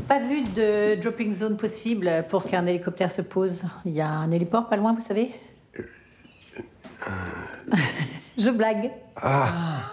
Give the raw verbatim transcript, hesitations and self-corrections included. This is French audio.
Pas vu de dropping zone possible pour qu'un hélicoptère se pose. Il y a un héliport pas loin, vous savez. Euh... Je blague. Ah.